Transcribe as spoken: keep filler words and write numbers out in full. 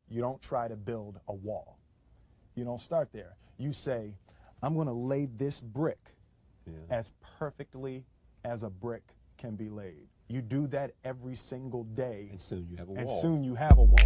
You don't try to build a wall. You don't start there. You say, I'm going to lay this brick yeah. as perfectly as a brick can be laid. You do that every single day. And soon you have a and wall. And soon you have a wall.